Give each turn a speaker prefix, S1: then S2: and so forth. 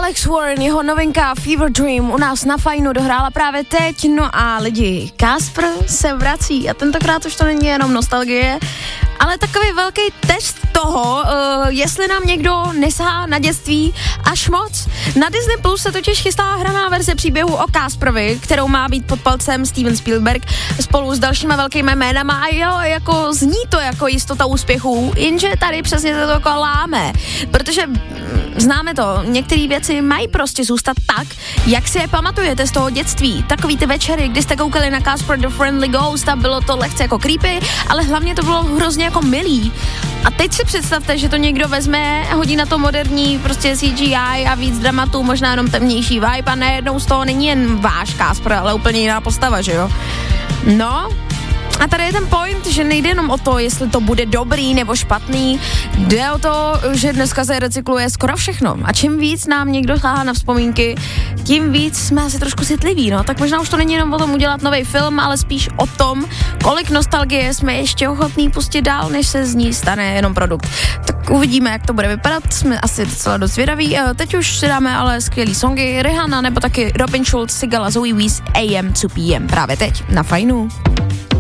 S1: Alex Warren, jeho novinka Fever Dream u nás na Fajnu dohrála právě teď, no a lidi, Casper se vrací a tentokrát už to není jenom nostalgie, ale takový velký test toho, jestli nám někdo nesahá na dětství až moc. Na Disney Plus se totiž chystá hraná verze příběhu o Casperovi, kterou má být pod palcem Steven Spielberg spolu s dalšíma velkýma jménama a jo, jako zní to jako jistota úspěchů, jenže tady přesně se to jako láme, protože známe to, některé věci mají prostě zůstat tak, jak si je pamatujete z toho dětství. Takový ty večery, kdy jste koukali na Casper the Friendly Ghost a bylo to lehce jako creepy, ale hlavně to bylo hrozně jako milý. A teď si představte, že to někdo vezme, hodí na to moderní prostě CGI a víc dramatu, možná jenom temnější vibe a najednou z toho není jen váš Casper, ale úplně jiná postava, že jo? No, a tady je ten point, že nejde jenom o to, jestli to bude dobrý nebo špatný, jde o to, že dneska se recykluje skoro všechno. A čím víc nám někdo sáhá na vzpomínky, tím víc jsme asi trošku citliví, no. Tak možná už to není jenom o tom udělat nový film, ale spíš o tom, kolik nostalgie jsme ještě ochotní pustit dál, než se z ní stane jenom produkt. Tak uvidíme, jak to bude vypadat, jsme asi docela dost zvědaví. Teď už si dáme ale skvělý songy, Rihanna nebo taky Robin Schulz, Sigala, Zoe Wees, AM to PM, právě teď na Fajnu.